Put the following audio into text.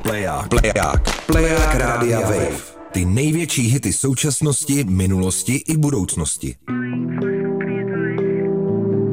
Pleják Rádia Wave. Ty největší hity současnosti, minulosti i budoucnosti.